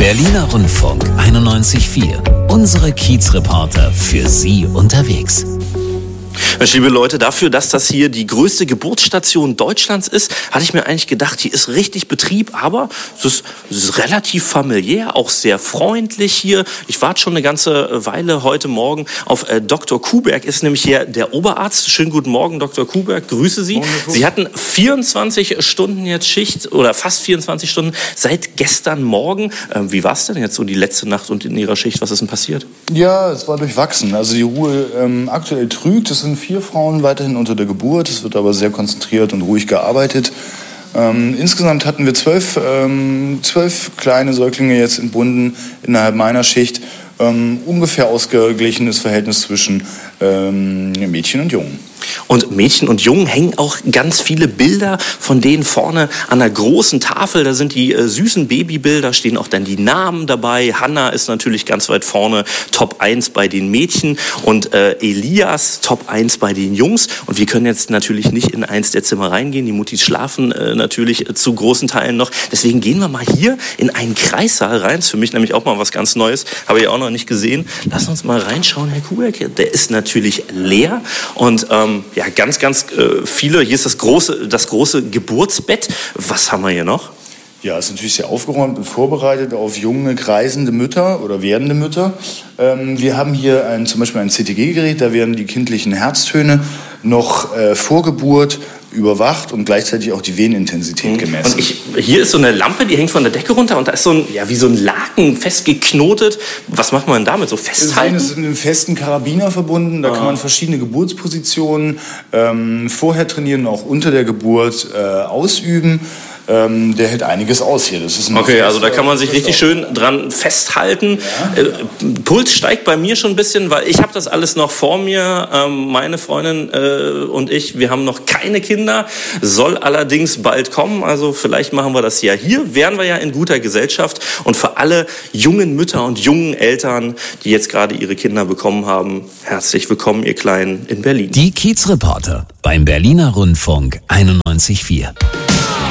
Berliner Rundfunk 91.4. Unsere Kiezreporter für Sie unterwegs. Liebe Leute, dafür, dass das hier die größte Geburtsstation Deutschlands ist, hatte ich mir eigentlich gedacht, hier ist richtig Betrieb, aber es ist relativ familiär, auch sehr freundlich hier. Ich warte schon eine ganze Weile heute Morgen auf Dr. Kuhberg, ist nämlich hier der Oberarzt. Schönen guten Morgen, Dr. Kuhberg, grüße Sie. Sie hatten 24 Stunden jetzt Schicht oder fast 24 Stunden seit gestern Morgen. Wie war es denn jetzt so die letzte Nacht und in Ihrer Schicht? Was ist denn passiert? Ja, es war durchwachsen. Also die Ruhe aktuell trügt. Es sind 4 Frauen weiterhin unter der Geburt. Es wird aber sehr konzentriert und ruhig gearbeitet. Insgesamt hatten wir 12 kleine Säuglinge jetzt entbunden innerhalb meiner Schicht. Ungefähr ausgeglichenes Verhältnis zwischen Mädchen und Jungen. Und Mädchen und Jungen hängen auch ganz viele Bilder von denen vorne an der großen Tafel. Da sind die süßen Babybilder, stehen auch dann die Namen dabei. Hannah ist natürlich ganz weit vorne, Top 1 bei den Mädchen und Elias Top 1 bei den Jungs. Und wir können jetzt natürlich nicht in eins der Zimmer reingehen. Die Muttis schlafen natürlich zu großen Teilen noch. Deswegen gehen wir mal hier in einen Kreissaal rein. Ist für mich nämlich auch mal was ganz Neues. Habe ich auch noch nicht gesehen. Lass uns mal reinschauen, Herr Kuhberg. Der ist natürlich leer und ja, ganz viele. Hier ist das große Geburtsbett. Was haben wir hier noch? Ja, ist natürlich sehr aufgeräumt und vorbereitet auf junge, kreisende Mütter oder werdende Mütter. Wir haben hier zum Beispiel ein CTG-Gerät, da werden die kindlichen Herztöne noch vor Geburt überwacht und gleichzeitig auch die Venenintensität gemessen. Und hier ist so eine Lampe, die hängt von der Decke runter und da ist so ein, ja, wie so ein Laken festgeknotet. Was macht man damit? So festhalten? Es ist mit einem festen Karabiner verbunden. Da kann man verschiedene Geburtspositionen vorher trainieren, auch unter der Geburt ausüben. Der hält einiges aus hier. Das ist okay, also da kann man sich richtig schön dran festhalten. Ja. Puls steigt bei mir schon ein bisschen, weil ich habe das alles noch vor mir. Meine Freundin und ich, wir haben noch keine Kinder, soll allerdings bald kommen. Also vielleicht machen wir das ja hier. Wären wir ja in guter Gesellschaft. Und für alle jungen Mütter und jungen Eltern, die jetzt gerade ihre Kinder bekommen haben, herzlich willkommen, ihr Kleinen, in Berlin. Die Kiezreporter beim Berliner Rundfunk 91.4.